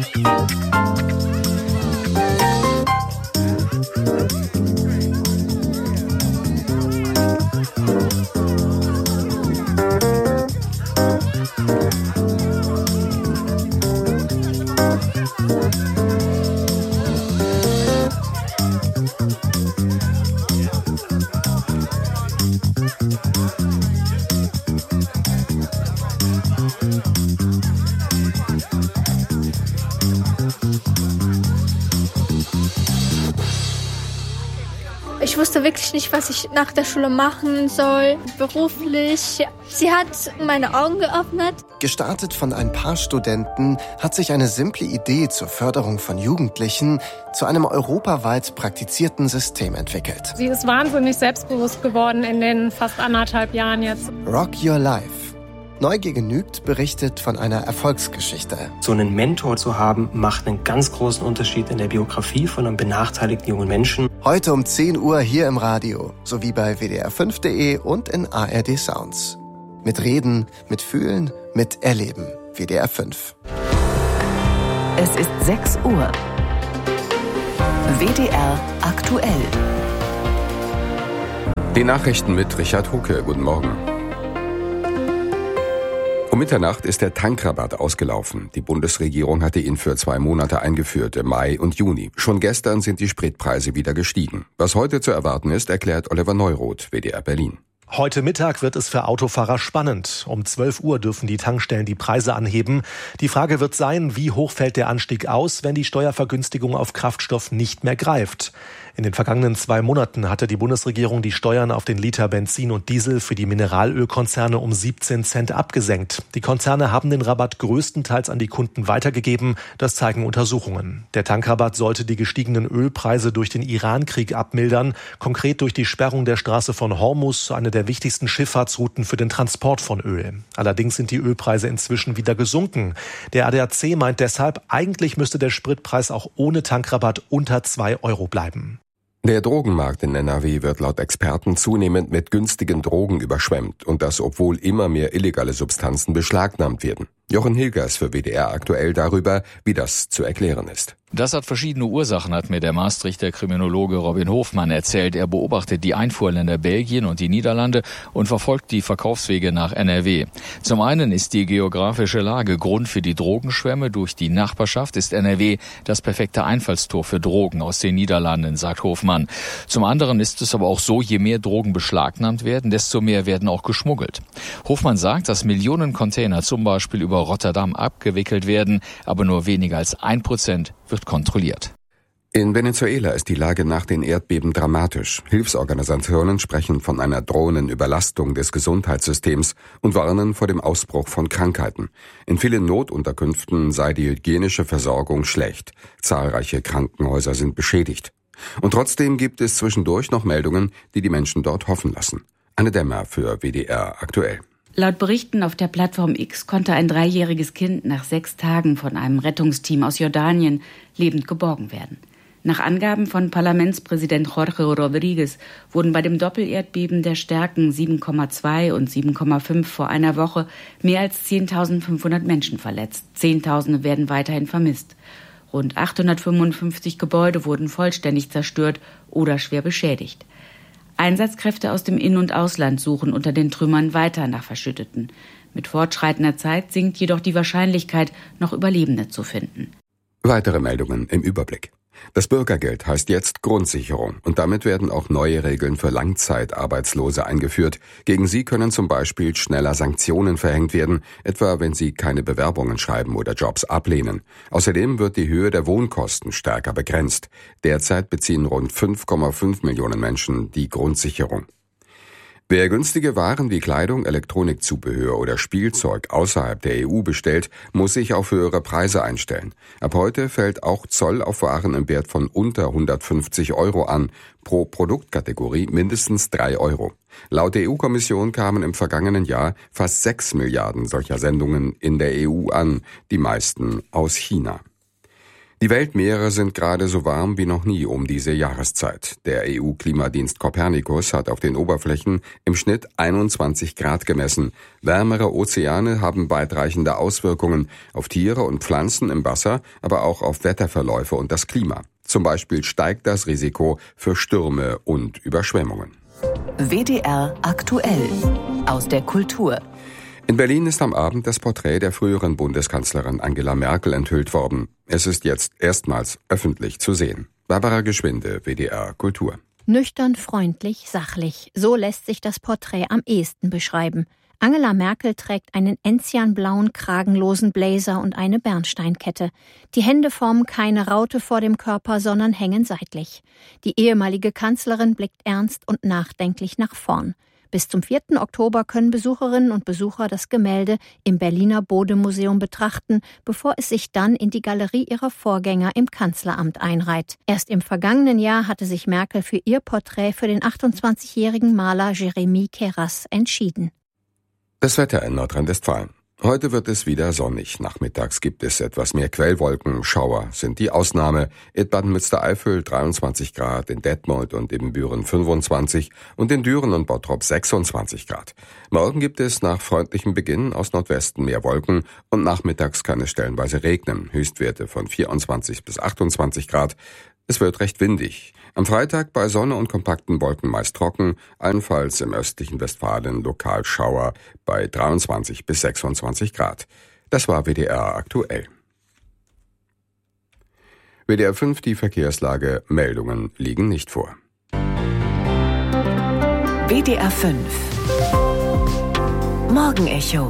Ich wusste wirklich nicht, was ich nach der Schule machen soll, beruflich. Sie hat meine Augen geöffnet. Gestartet von ein paar Studenten hat sich eine simple Idee zur Förderung von Jugendlichen zu einem europaweit praktizierten System entwickelt. Sie ist wahnsinnig selbstbewusst geworden in den fast 1,5 Jahren jetzt. Rock Your Life. Neugier genügt berichtet von einer Erfolgsgeschichte. So einen Mentor zu haben, macht einen ganz großen Unterschied in der Biografie von einem benachteiligten jungen Menschen. Heute um 10 Uhr hier im Radio, sowie bei wdr5.de und in ARD Sounds. Mit Reden, mit Fühlen, mit Erleben. WDR 5. Es ist 6 Uhr. WDR aktuell. Die Nachrichten mit Richard Hucke. Guten Morgen. Um Mitternacht ist der Tankrabatt ausgelaufen. Die Bundesregierung hatte ihn für 2 Monate eingeführt, im Mai und Juni. Schon gestern sind die Spritpreise wieder gestiegen. Was heute zu erwarten ist, erklärt Oliver Neuroth, WDR Berlin. Heute Mittag wird es für Autofahrer spannend. Um 12 Uhr dürfen die Tankstellen die Preise anheben. Die Frage wird sein, wie hoch fällt der Anstieg aus, wenn die Steuervergünstigung auf Kraftstoff nicht mehr greift. In den vergangenen 2 Monaten hatte die Bundesregierung die Steuern auf den Liter Benzin und Diesel für die Mineralölkonzerne um 17 Cent abgesenkt. Die Konzerne haben den Rabatt größtenteils an die Kunden weitergegeben. Das zeigen Untersuchungen. Der Tankrabatt sollte die gestiegenen Ölpreise durch den Iran-Krieg abmildern. Konkret durch die Sperrung der Straße von Hormuz, eine der wichtigsten Schifffahrtsrouten für den Transport von Öl. Allerdings sind die Ölpreise inzwischen wieder gesunken. Der ADAC meint deshalb, eigentlich müsste der Spritpreis auch ohne Tankrabatt unter 2 Euro bleiben. Der Drogenmarkt in NRW wird laut Experten zunehmend mit günstigen Drogen überschwemmt und das, obwohl immer mehr illegale Substanzen beschlagnahmt werden. Jochen Hilgers für WDR aktuell darüber, wie das zu erklären ist. Das hat verschiedene Ursachen, hat mir der Maastrichter Kriminologe Robin Hofmann erzählt. Er beobachtet die Einfuhrländer Belgien und die Niederlande und verfolgt die Verkaufswege nach NRW. Zum einen ist die geografische Lage Grund für die Drogenschwemme. Durch die Nachbarschaft ist NRW das perfekte Einfallstor für Drogen aus den Niederlanden, sagt Hofmann. Zum anderen ist es aber auch so, je mehr Drogen beschlagnahmt werden, desto mehr werden auch geschmuggelt. Hofmann sagt, dass Millionen Container zum Beispiel über Rotterdam abgewickelt werden, aber nur weniger als 1% wird kontrolliert. In Venezuela ist die Lage nach den Erdbeben dramatisch. Hilfsorganisationen sprechen von einer drohenden Überlastung des Gesundheitssystems und warnen vor dem Ausbruch von Krankheiten. In vielen Notunterkünften sei die hygienische Versorgung schlecht. Zahlreiche Krankenhäuser sind beschädigt. Und trotzdem gibt es zwischendurch noch Meldungen, die die Menschen dort hoffen lassen. Anne Dämmer für WDR aktuell. Laut Berichten auf der Plattform X konnte ein 3-jähriges Kind nach 6 Tagen von einem Rettungsteam aus Jordanien lebend geborgen werden. Nach Angaben von Parlamentspräsident Jorge Rodriguez wurden bei dem Doppelerdbeben der Stärken 7,2 und 7,5 vor einer Woche mehr als 10.500 Menschen verletzt. Zehntausende werden weiterhin vermisst. Rund 855 Gebäude wurden vollständig zerstört oder schwer beschädigt. Einsatzkräfte aus dem In- und Ausland suchen unter den Trümmern weiter nach Verschütteten. Mit fortschreitender Zeit sinkt jedoch die Wahrscheinlichkeit, noch Überlebende zu finden. Weitere Meldungen im Überblick. Das Bürgergeld heißt jetzt Grundsicherung und damit werden auch neue Regeln für Langzeitarbeitslose eingeführt. Gegen sie können zum Beispiel schneller Sanktionen verhängt werden, etwa wenn sie keine Bewerbungen schreiben oder Jobs ablehnen. Außerdem wird die Höhe der Wohnkosten stärker begrenzt. Derzeit beziehen rund 5,5 Millionen Menschen die Grundsicherung. Wer günstige Waren wie Kleidung, Elektronikzubehör oder Spielzeug außerhalb der EU bestellt, muss sich auf höhere Preise einstellen. Ab heute fällt auch Zoll auf Waren im Wert von unter 150 Euro an, pro Produktkategorie mindestens 3 Euro. Laut der EU-Kommission kamen im vergangenen Jahr fast 6 Milliarden solcher Sendungen in der EU an, die meisten aus China. Die Weltmeere sind gerade so warm wie noch nie um diese Jahreszeit. Der EU-Klimadienst Copernicus hat auf den Oberflächen im Schnitt 21 Grad gemessen. Wärmere Ozeane haben weitreichende Auswirkungen auf Tiere und Pflanzen im Wasser, aber auch auf Wetterverläufe und das Klima. Zum Beispiel steigt das Risiko für Stürme und Überschwemmungen. WDR aktuell aus der Kultur. In Berlin ist am Abend das Porträt der früheren Bundeskanzlerin Angela Merkel enthüllt worden. Es ist jetzt erstmals öffentlich zu sehen. Barbara Geschwinde, WDR Kultur. Nüchtern, freundlich, sachlich. So lässt sich das Porträt am ehesten beschreiben. Angela Merkel trägt einen enzianblauen, kragenlosen Blazer und eine Bernsteinkette. Die Hände formen keine Raute vor dem Körper, sondern hängen seitlich. Die ehemalige Kanzlerin blickt ernst und nachdenklich nach vorn. Bis zum 4. Oktober können Besucherinnen und Besucher das Gemälde im Berliner Bode-Museum betrachten, bevor es sich dann in die Galerie ihrer Vorgänger im Kanzleramt einreiht. Erst im vergangenen Jahr hatte sich Merkel für ihr Porträt für den 28-jährigen Maler Jérémy Queyras entschieden. Das Wetter in Nordrhein-Westfalen. Heute wird es wieder sonnig. Nachmittags gibt es etwas mehr Quellwolken. Schauer sind die Ausnahme. In Baden-Münstereifel 23 Grad, in Detmold und Ibbenbüren 25 und in Düren und Bottrop 26 Grad. Morgen gibt es nach freundlichem Beginn aus Nordwesten mehr Wolken und nachmittags kann es stellenweise regnen. Höchstwerte von 24 bis 28 Grad. Es wird recht windig. Am Freitag bei Sonne und kompakten Wolken meist trocken, allenfalls im östlichen Westfalen lokal Schauer bei 23 bis 26 Grad. Das war WDR aktuell. WDR 5, die Verkehrslage, Meldungen liegen nicht vor. WDR 5 Morgenecho.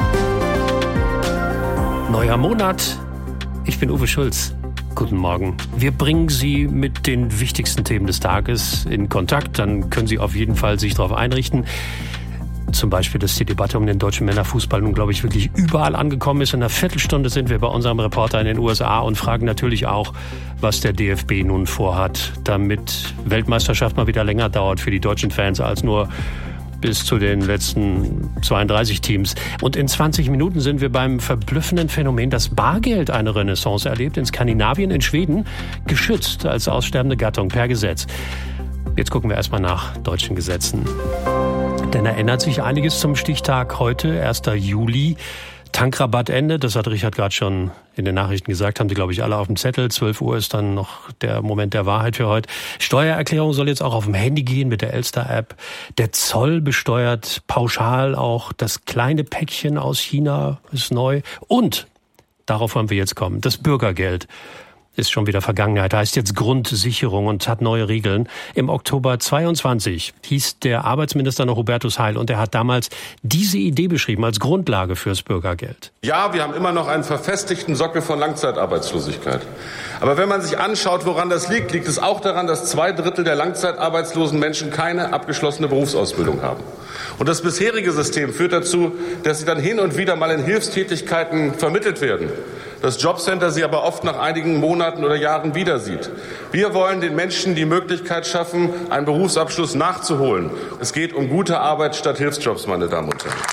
Neuer Monat. Ich bin Uwe Schulz. Guten Morgen. Wir bringen Sie mit den wichtigsten Themen des Tages in Kontakt. Dann können Sie auf jeden Fall sich darauf einrichten. Zum Beispiel, dass die Debatte um den deutschen Männerfußball nun, glaube ich, wirklich überall angekommen ist. In einer Viertelstunde sind wir bei unserem Reporter in den USA und fragen natürlich auch, was der DFB nun vorhat, damit Weltmeisterschaft mal wieder länger dauert für die deutschen Fans als nur bis zu den letzten 32 Teams. Und in 20 Minuten sind wir beim verblüffenden Phänomen, dass Bargeld eine Renaissance erlebt. In Skandinavien, in Schweden, geschützt als aussterbende Gattung per Gesetz. Jetzt gucken wir erstmal nach deutschen Gesetzen. Denn da ändert sich einiges zum Stichtag heute, 1. Juli. Tankrabattende, das hat Richard gerade schon in den Nachrichten gesagt, haben Sie, glaube ich, alle auf dem Zettel. 12 Uhr ist dann noch der Moment der Wahrheit für heute. Steuererklärung soll jetzt auch auf dem Handy gehen mit der Elster-App. Der Zoll besteuert pauschal auch das kleine Päckchen aus China, ist neu. Und, darauf wollen wir jetzt kommen, das Bürgergeld ist schon wieder Vergangenheit, heißt jetzt Grundsicherung und hat neue Regeln. Im Oktober 22 hieß der Arbeitsminister noch Hubertus Heil und er hat damals diese Idee beschrieben als Grundlage fürs Bürgergeld. Ja, wir haben immer noch einen verfestigten Sockel von Langzeitarbeitslosigkeit. Aber wenn man sich anschaut, woran das liegt, liegt es auch daran, dass 2/3 der langzeitarbeitslosen Menschen keine abgeschlossene Berufsausbildung haben. Und das bisherige System führt dazu, dass sie dann hin und wieder mal in Hilfstätigkeiten vermittelt werden. Das Jobcenter sie aber oft nach einigen Monaten oder Jahren wieder sieht. Wir wollen den Menschen die Möglichkeit schaffen, einen Berufsabschluss nachzuholen. Es geht um gute Arbeit statt Hilfsjobs, meine Damen und Herren.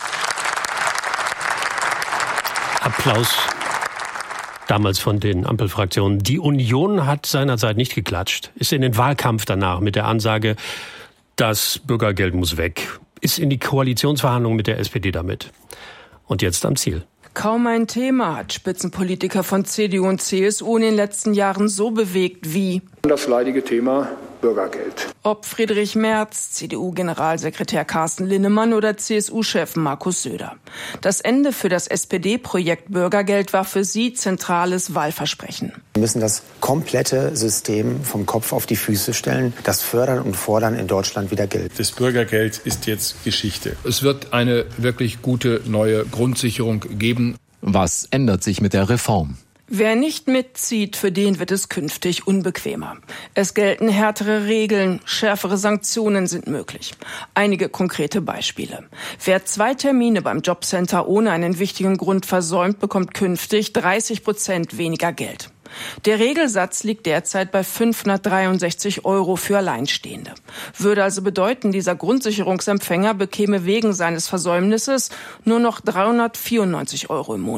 Applaus damals von den Ampelfraktionen. Die Union hat seinerzeit nicht geklatscht, ist in den Wahlkampf danach mit der Ansage, das Bürgergeld muss weg, ist in die Koalitionsverhandlungen mit der SPD damit. Und jetzt am Ziel. Kaum ein Thema hat Spitzenpolitiker von CDU und CSU in den letzten Jahren so bewegt wie das leidige Thema Bürgergeld. Ob Friedrich Merz, CDU-Generalsekretär Carsten Linnemann oder CSU-Chef Markus Söder. Das Ende für das SPD-Projekt Bürgergeld war für sie zentrales Wahlversprechen. Wir müssen das komplette System vom Kopf auf die Füße stellen. Das Fördern und Fordern in Deutschland wieder gilt. Das Bürgergeld ist jetzt Geschichte. Es wird eine wirklich gute neue Grundsicherung geben. Was ändert sich mit der Reform? Wer nicht mitzieht, für den wird es künftig unbequemer. Es gelten härtere Regeln, schärfere Sanktionen sind möglich. Einige konkrete Beispiele. Wer 2 Termine beim Jobcenter ohne einen wichtigen Grund versäumt, bekommt künftig 30% weniger Geld. Der Regelsatz liegt derzeit bei 563 € für Alleinstehende. Würde also bedeuten, dieser Grundsicherungsempfänger bekäme wegen seines Versäumnisses nur noch 394 € im Monat.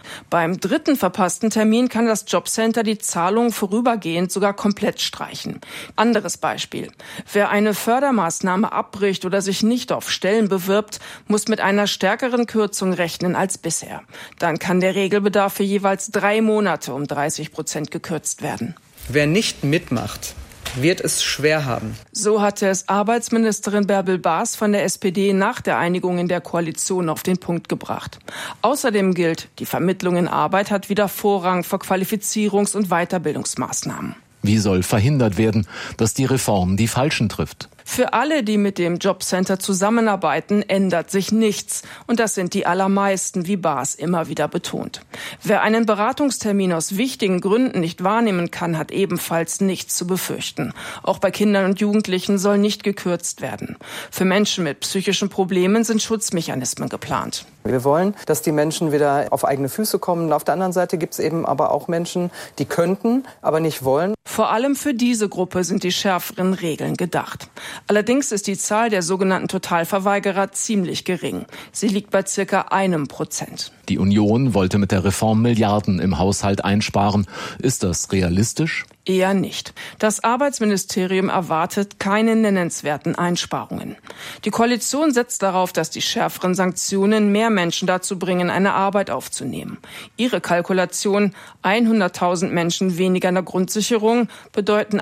Beim 3. verpassten Termin kann das Jobcenter die Zahlung vorübergehend sogar komplett streichen. Anderes Beispiel. Wer eine Fördermaßnahme abbricht oder sich nicht auf Stellen bewirbt, muss mit einer stärkeren Kürzung rechnen als bisher. Dann kann der Regelbedarf für jeweils 3 Monate um 30% gekürzt werden. Wer nicht mitmacht, wird es schwer haben. So hatte es Arbeitsministerin Bärbel Baas von der SPD nach der Einigung in der Koalition auf den Punkt gebracht. Außerdem gilt, die Vermittlung in Arbeit hat wieder Vorrang vor Qualifizierungs- und Weiterbildungsmaßnahmen. Wie soll verhindert werden, dass die Reform die Falschen trifft? Für alle, die mit dem Jobcenter zusammenarbeiten, ändert sich nichts. Und das sind die allermeisten, wie Baas immer wieder betont. Wer einen Beratungstermin aus wichtigen Gründen nicht wahrnehmen kann, hat ebenfalls nichts zu befürchten. Auch bei Kindern und Jugendlichen soll nicht gekürzt werden. Für Menschen mit psychischen Problemen sind Schutzmechanismen geplant. Wir wollen, dass die Menschen wieder auf eigene Füße kommen. Auf der anderen Seite gibt es eben aber auch Menschen, die könnten, aber nicht wollen. Vor allem für diese Gruppe sind die schärferen Regeln gedacht. Allerdings ist die Zahl der sogenannten Totalverweigerer ziemlich gering. Sie liegt bei ca. 1%. Die Union wollte mit der Reform Milliarden im Haushalt einsparen. Ist das realistisch? Eher nicht. Das Arbeitsministerium erwartet keine nennenswerten Einsparungen. Die Koalition setzt darauf, dass die schärferen Sanktionen mehr Menschen dazu bringen, eine Arbeit aufzunehmen. Ihre Kalkulation, 100.000 Menschen weniger in der Grundsicherung, bedeuten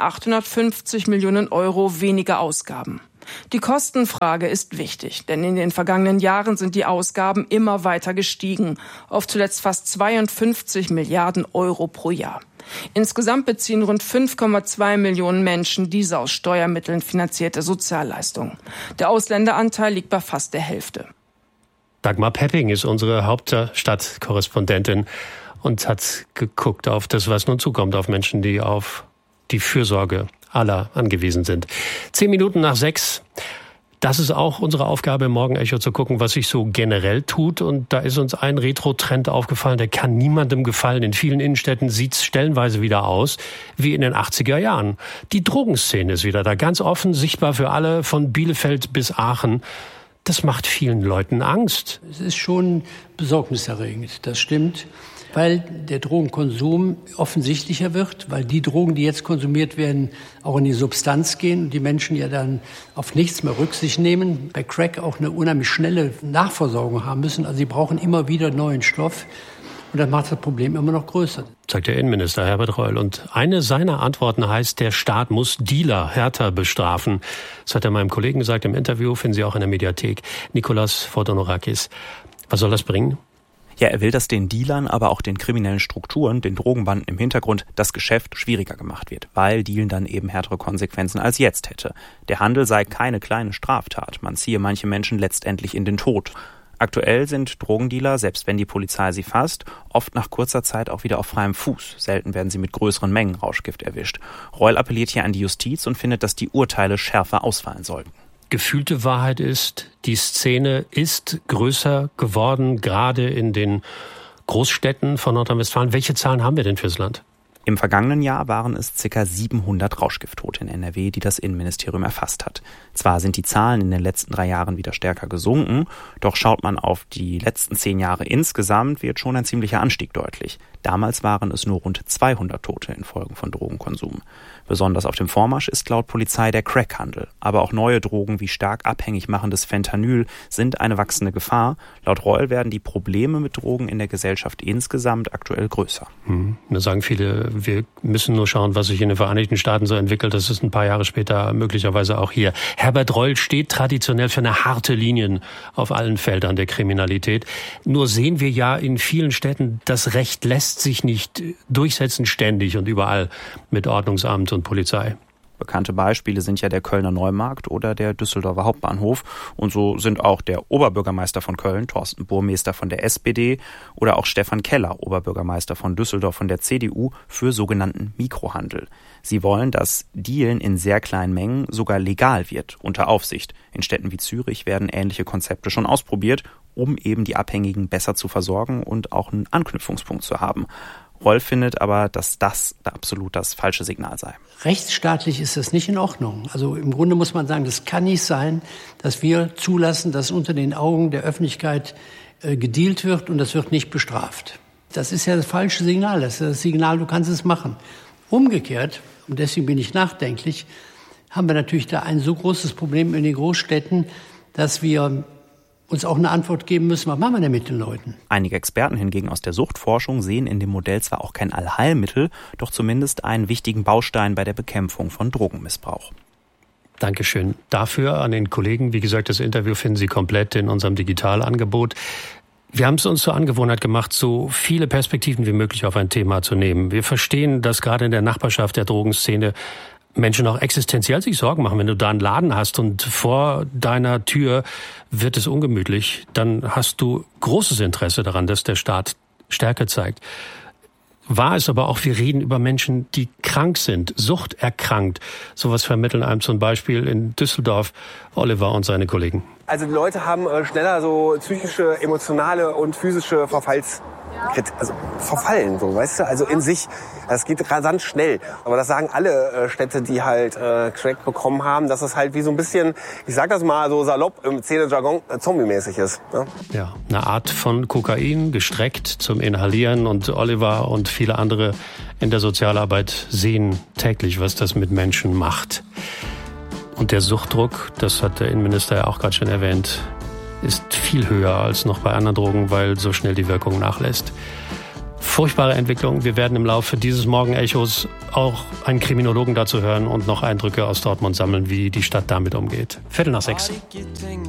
850 Millionen Euro weniger Ausgaben. Die Kostenfrage ist wichtig, denn in den vergangenen Jahren sind die Ausgaben immer weiter gestiegen, auf zuletzt fast 52 Milliarden Euro pro Jahr. Insgesamt beziehen rund 5,2 Millionen Menschen diese aus Steuermitteln finanzierte Sozialleistung. Der Ausländeranteil liegt bei fast der Hälfte. Dagmar Pepping ist unsere Hauptstadtkorrespondentin und hat geguckt auf das, was nun zukommt, auf Menschen, die auf die Fürsorge aller angewiesen sind. 6:10. Das ist auch unsere Aufgabe im Morgenecho, zu gucken, was sich so generell tut. Und da ist uns ein Retro-Trend aufgefallen, der kann niemandem gefallen. In vielen Innenstädten sieht es stellenweise wieder aus wie in den 80er Jahren. Die Drogenszene ist wieder da, ganz offen, sichtbar für alle, von Bielefeld bis Aachen. Das macht vielen Leuten Angst. Es ist schon besorgniserregend, das stimmt, weil der Drogenkonsum offensichtlicher wird, weil die Drogen, die jetzt konsumiert werden, auch in die Substanz gehen und die Menschen ja dann auf nichts mehr Rücksicht nehmen. Bei Crack auch eine unheimlich schnelle Nachversorgung haben müssen. Also sie brauchen immer wieder neuen Stoff. Und das macht das Problem immer noch größer. Sagt der Innenminister Herbert Reul. Und eine seiner Antworten heißt, der Staat muss Dealer härter bestrafen. Das hat er meinem Kollegen gesagt im Interview, finden Sie auch in der Mediathek. Nikolas Fordonorakis. Was soll das bringen? Ja, er will, dass den Dealern, aber auch den kriminellen Strukturen, den Drogenbanden im Hintergrund, das Geschäft schwieriger gemacht wird, weil Dealen dann eben härtere Konsequenzen als jetzt hätte. Der Handel sei keine kleine Straftat, man ziehe manche Menschen letztendlich in den Tod. Aktuell sind Drogendealer, selbst wenn die Polizei sie fasst, oft nach kurzer Zeit auch wieder auf freiem Fuß. Selten werden sie mit größeren Mengen Rauschgift erwischt. Reul appelliert hier an die Justiz und findet, dass die Urteile schärfer ausfallen sollten. Gefühlte Wahrheit ist, die Szene ist größer geworden, gerade in den Großstädten von Nordrhein-Westfalen. Welche Zahlen haben wir denn fürs Land? Im vergangenen Jahr waren es ca. 700 Rauschgifttote in NRW, die das Innenministerium erfasst hat. Zwar sind die Zahlen in den letzten 3 Jahren wieder stärker gesunken, doch schaut man auf die letzten 10 Jahre insgesamt, wird schon ein ziemlicher Anstieg deutlich. Damals waren es nur rund 200 Tote infolge von Drogenkonsum. Besonders auf dem Vormarsch ist laut Polizei der Crackhandel. Aber auch neue Drogen wie stark abhängig machendes Fentanyl sind eine wachsende Gefahr. Laut Reul werden die Probleme mit Drogen in der Gesellschaft insgesamt aktuell größer. Da sagen viele, wir müssen nur schauen, was sich in den Vereinigten Staaten so entwickelt. Das ist ein paar Jahre später möglicherweise auch hier. Herbert Reul steht traditionell für eine harte Linie auf allen Feldern der Kriminalität. Nur sehen wir ja in vielen Städten, das Recht lässt sich nicht durchsetzen ständig und überall mit Ordnungsamt und Polizei. Bekannte Beispiele sind ja der Kölner Neumarkt oder der Düsseldorfer Hauptbahnhof. Und so sind auch der Oberbürgermeister von Köln, Thorsten Burmester von der SPD, oder auch Stefan Keller, Oberbürgermeister von Düsseldorf von der CDU, für sogenannten Mikrohandel. Sie wollen, dass Dealen in sehr kleinen Mengen sogar legal wird, unter Aufsicht. In Städten wie Zürich werden ähnliche Konzepte schon ausprobiert, um eben die Abhängigen besser zu versorgen und auch einen Anknüpfungspunkt zu haben. Reul findet aber, dass das absolut das falsche Signal sei. Rechtsstaatlich ist das nicht in Ordnung. Also im Grunde muss man sagen, das kann nicht sein, dass wir zulassen, dass unter den Augen der Öffentlichkeit gedealt wird und das wird nicht bestraft. Das ist ja das falsche Signal. Das ist das Signal, du kannst es machen. Umgekehrt, und deswegen bin ich nachdenklich, haben wir natürlich da ein so großes Problem in den Großstädten, dass wir uns auch eine Antwort geben müssen, was machen wir denn mit den Leuten? Einige Experten hingegen aus der Suchtforschung sehen in dem Modell zwar auch kein Allheilmittel, doch zumindest einen wichtigen Baustein bei der Bekämpfung von Drogenmissbrauch. Dankeschön dafür an den Kollegen. Wie gesagt, das Interview finden Sie komplett in unserem Digitalangebot. Wir haben es uns zur Angewohnheit gemacht, so viele Perspektiven wie möglich auf ein Thema zu nehmen. Wir verstehen, dass gerade in der Nachbarschaft der Drogenszene Menschen auch existenziell sich Sorgen machen. Wenn du da einen Laden hast und vor deiner Tür wird es ungemütlich, dann hast du großes Interesse daran, dass der Staat Stärke zeigt. Wahr ist aber auch, wir reden über Menschen, die krank sind, suchterkrankt. Sowas vermitteln einem zum Beispiel in Düsseldorf Oliver und seine Kollegen. Also die Leute haben schneller so psychische, emotionale und physische verfallen, so, weißt du, also in sich, das geht rasant schnell. Aber das sagen alle Städte, die halt Crack bekommen haben, dass es halt wie so ein bisschen, ich sag das mal so salopp im Szene-Jargon, zombie-mäßig ist. Ne? Ja, eine Art von Kokain, gestreckt zum Inhalieren, und Oliver und viele andere in der Sozialarbeit sehen täglich, was das mit Menschen macht. Und der Suchtdruck, das hat der Innenminister ja auch gerade schon erwähnt, ist viel höher als noch bei anderen Drogen, weil so schnell die Wirkung nachlässt. Furchtbare Entwicklung. Wir werden im Laufe dieses Morgenechos auch einen Kriminologen dazu hören und noch Eindrücke aus Dortmund sammeln, wie die Stadt damit umgeht. 5:45.